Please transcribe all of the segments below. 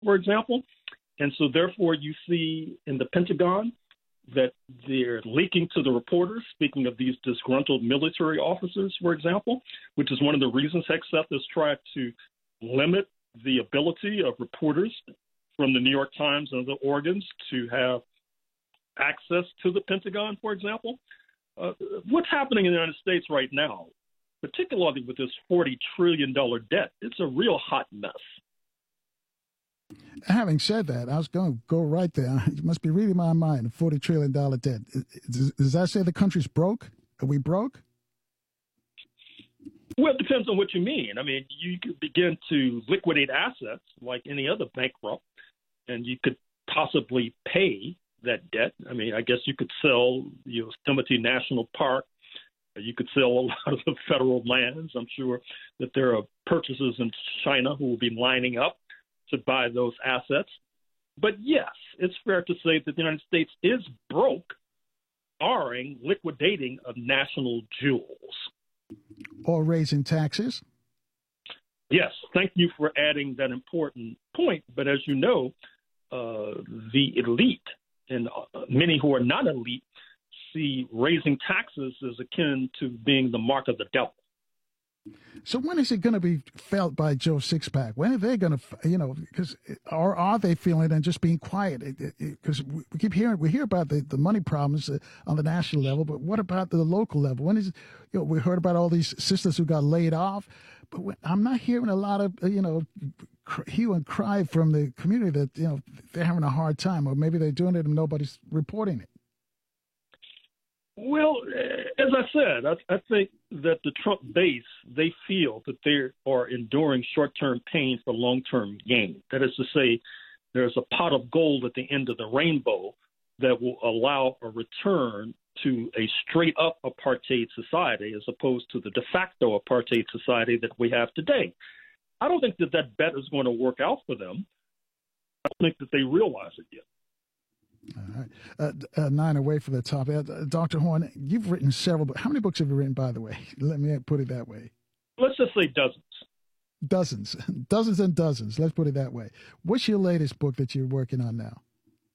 for example. And so therefore you see in the Pentagon that they're leaking to the reporters, speaking of these disgruntled military officers, for example, which is one of the reasons Hegseth has tried to limit the ability of reporters from the New York Times and other organs to have access to the Pentagon, for example. What's happening in the United States right now, particularly with this $40 trillion debt, it's a real hot mess. Having said that, I was going to go right there. You must be reading my mind, a $40 trillion debt. Does that say the country's broke? Are we broke? Well, it depends on what you mean. I mean, you could begin to liquidate assets like any other bankrupt, and you could possibly pay that debt. I mean, I guess you could sell Yosemite National Park. You could sell a lot of the federal lands. I'm sure that there are purchasers in China who will be lining up to buy those assets. But yes, it's fair to say that the United States is broke, barring liquidating of national jewels. Or raising taxes? Yes, thank you for adding that important point. But as you know, the elite and many who are not elite see raising taxes as akin to being the mark of the devil. So when is it going to be felt by Joe Sixpack? When are they going to, because, or are they feeling it and just being quiet? Because we hear about the money problems on the national level, but what about the local level? When is, we heard about all these sisters who got laid off, but I'm not hearing a lot of, hue and cry from the community that, they're having a hard time, or maybe they're doing it and nobody's reporting it. Well, as I said, I think that the Trump base, they feel that they are enduring short-term pain for long-term gain. That is to say, there's a pot of gold at the end of the rainbow that will allow a return to a straight-up apartheid society as opposed to the de facto apartheid society that we have today. I don't think that bet is going to work out for them. I don't think that they realize it yet. All right. 9 away from the top. Dr. Horne, you've written several books. How many books have you written, by the way? Let me put it that way. Let's just say dozens. Dozens. Dozens and dozens. Let's put it that way. What's your latest book that you're working on now?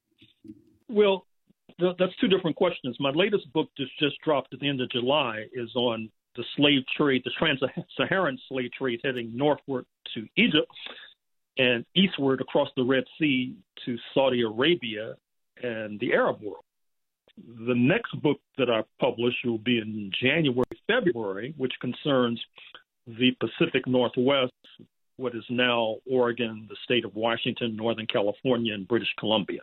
Well, that's two different questions. My latest book just dropped at the end of July is on the slave trade, the trans-Saharan slave trade heading northward to Egypt and eastward across the Red Sea to Saudi Arabia and the Arab world. The next book that I publish will be in January, February, which concerns the Pacific Northwest, what is now Oregon, the state of Washington, Northern California, and British Columbia.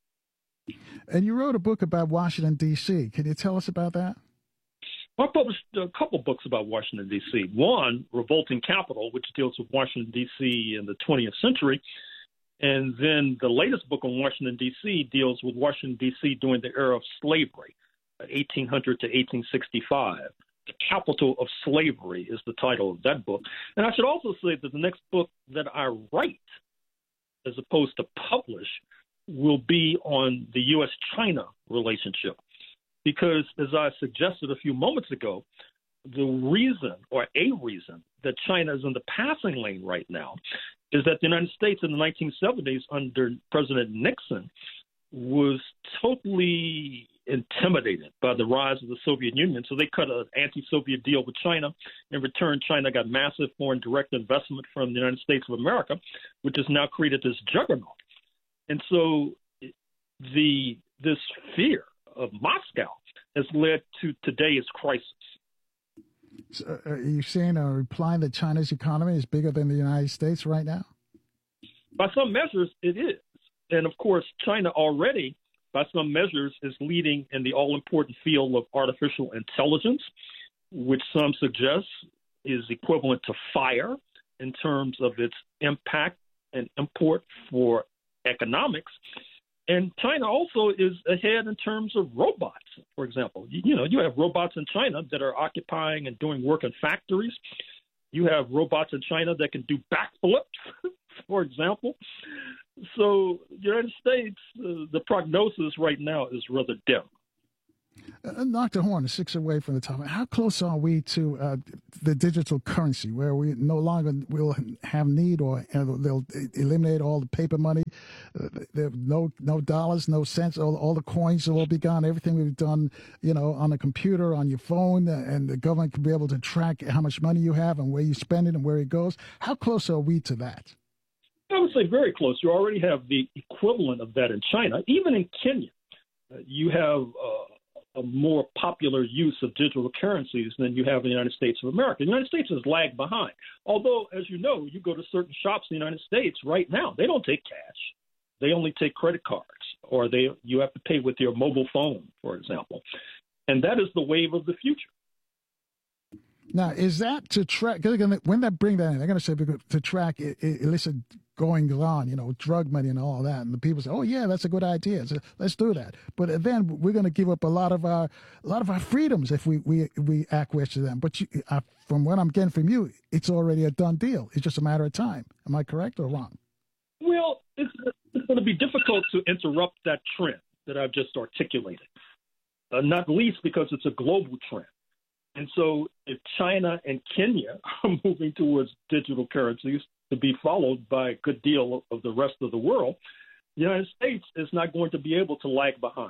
And you wrote a book about Washington, D.C. Can you tell us about that? I published a couple books about Washington, D.C. One, Revolting Capital, which deals with Washington, D.C. in the 20th century. And then the latest book on Washington, D.C. deals with Washington, D.C. during the era of slavery, 1800 to 1865. The Capital of Slavery is the title of that book. And I should also say that the next book that I write, as opposed to publish, will be on the U.S.-China relationship. Because, as I suggested a few moments ago, the reason, or a reason, that China is in the passing lane right now is that the United States in the 1970s under President Nixon was totally intimidated by the rise of the Soviet Union. So they cut an anti-Soviet deal with China. In return, China got massive foreign direct investment from the United States of America, which has now created this juggernaut. And so this fear of Moscow has led to today's crisis. So are you saying or implying that China's economy is bigger than the United States right now? By some measures, it is. And, of course, China already, by some measures, is leading in the all-important field of artificial intelligence, which some suggest is equivalent to fire in terms of its impact and import for economics. And China also is ahead in terms of robots, for example. You have robots in China that are occupying and doing work in factories. You have robots in China that can do backflips, for example. So the United States, the prognosis right now is rather dim. Dr. Horn, 6 away from the top. How close are we to the digital currency, where we no longer will have need, or they'll eliminate all the paper money? There no dollars, no cents. All the coins will all be gone. Everything we've done, on a computer, on your phone, and the government can be able to track how much money you have and where you spend it and where it goes. How close are we to that? I would say very close. You already have the equivalent of that in China. Even in Kenya, you have a more popular use of digital currencies than you have in the United States of America. The United States has lagged behind. Although, as you know, you go to certain shops in the United States right now, they don't take cash. They only take credit cards, or you have to pay with your mobile phone, for example. And that is the wave of the future. Now, is that to track? When they bring that in, they're going to say to track illicit going on, drug money and all that. And the people say, "Oh yeah, that's a good idea. So let's do that." But then we're going to give up a lot of our freedoms if we acquiesce to them. But from what I'm getting from you, it's already a done deal. It's just a matter of time. Am I correct or wrong? Well, it's going to be difficult to interrupt that trend that I've just articulated, not least because it's a global trend. And so if China and Kenya are moving towards digital currencies to be followed by a good deal of the rest of the world, the United States is not going to be able to lag behind.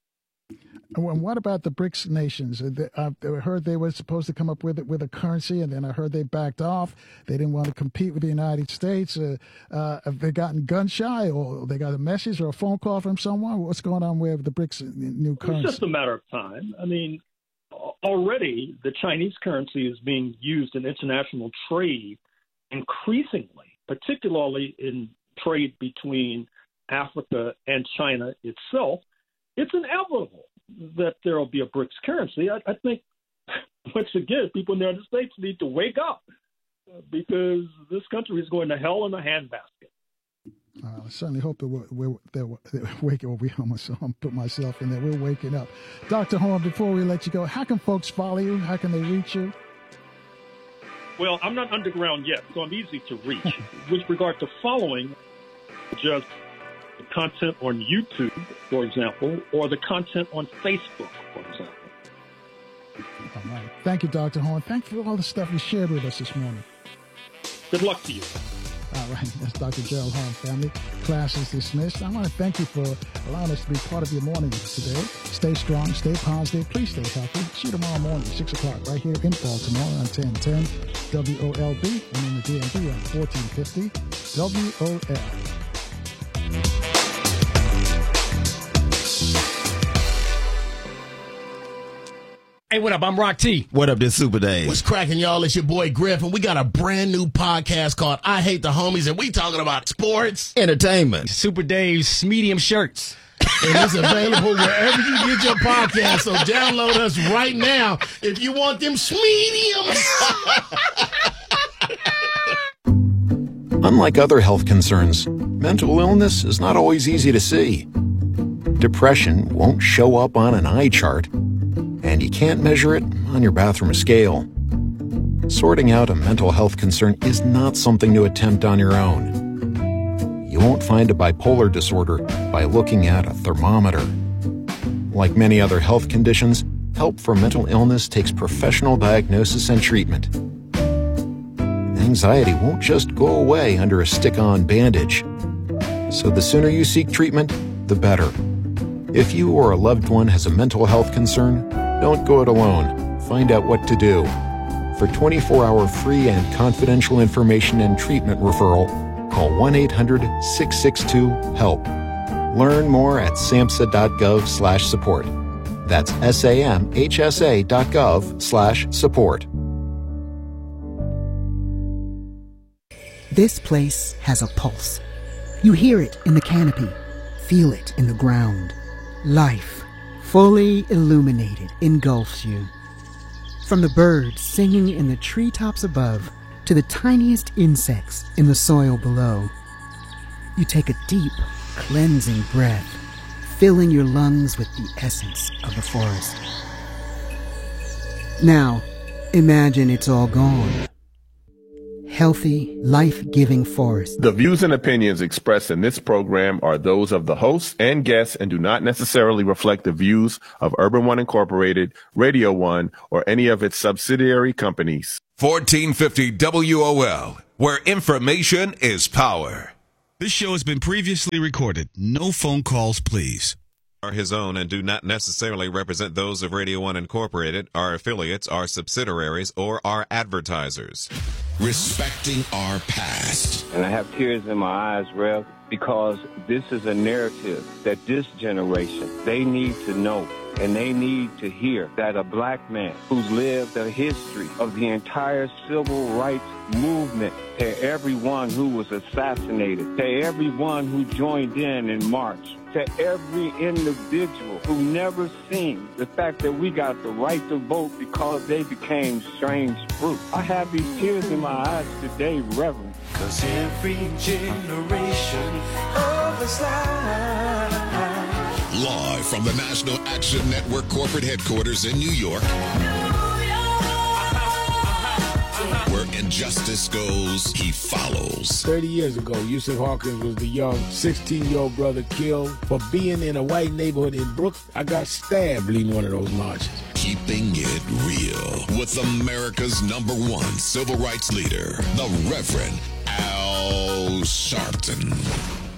And what about the BRICS nations? I heard they were supposed to come up with a currency, and then I heard they backed off. They didn't want to compete with the United States. Have they gotten gun shy, or they got a message or a phone call from someone? What's going on with the BRICS new currency? It's just a matter of time. I mean, already the Chinese currency is being used in international trade increasingly, particularly in trade between Africa and China itself. It's inevitable that there will be a BRICS currency. I think, once again, people in the United States need to wake up because this country is going to hell in a handbasket. I certainly hope they're waking up. I'll put myself in there. We're waking up. Dr. Horn, before we let you go, how can folks follow you? How can they reach you? Well, I'm not underground yet, so I'm easy to reach. With regard to following, just the content on YouTube, for example, or the content on Facebook, for example. All right. Thank you, Dr. Horn. Thank you for all the stuff you shared with us this morning. Good luck to you. All right, that's Dr. Gerald Horn, family. Class is dismissed. I want to thank you for allowing us to be part of your morning today. Stay strong, stay positive, please stay healthy. See you tomorrow morning, 6 o'clock, right here in Baltimore on 1010 WOLB and in the DMV on 1450 WOL. Hey, what up? I'm Rock T. What up, this Super Dave? What's cracking, y'all? It's your boy Griff, and we got a brand new podcast called I Hate the Homies, and we talking about sports, entertainment, Super Dave's medium shirts. And it's available wherever you get your podcast. So download us right now if you want them mediums. Unlike other health concerns, mental illness is not always easy to see. Depression won't show up on an eye chart, and you can't measure it on your bathroom scale. Sorting out a mental health concern is not something to attempt on your own. You won't find a bipolar disorder by looking at a thermometer. Like many other health conditions, help for mental illness takes professional diagnosis and treatment. Anxiety won't just go away under a stick-on bandage. So the sooner you seek treatment, the better. If you or a loved one has a mental health concern, don't go it alone. Find out what to do. For 24-hour free and confidential information and treatment referral, call 1-800-662-HELP. Learn more at samhsa.gov/support. That's samhsa.gov/support. This place has a pulse. You hear it in the canopy, feel it in the ground. Life, fully illuminated, engulfs you. From the birds singing in the treetops above to the tiniest insects in the soil below. You take a deep, cleansing breath, filling your lungs with the essence of the forest. Now, imagine it's all gone. healthy, life-giving forests. The views and opinions expressed in this program are those of the hosts and guests and do not necessarily reflect the views of Urban One Incorporated, Radio One, or any of its subsidiary companies. 1450 WOL, where information is power. This show has been previously recorded. No phone calls, please. Are his own and do not necessarily represent those of Radio One Incorporated, our affiliates, our subsidiaries, or our advertisers. Respecting our past. And I have tears in my eyes, Rev, because this is a narrative that this generation, they need to know. And they need to hear that a black man who's lived a history of the entire civil rights movement, to everyone who was assassinated, to everyone who joined in March, to every individual who never seen the fact that we got the right to vote because they became strange fruit. I have these tears in my eyes today, Reverend. 'Cause every generation of Islam. Live from the National Action Network corporate headquarters in New York, where injustice goes, he follows. 30 years ago, Yusuf Hawkins was the young 16-year-old brother killed for being in a white neighborhood in Brooklyn. I got stabbed leading one of those marches. Keeping it real with America's #1 civil rights leader, the Reverend Al Sharpton.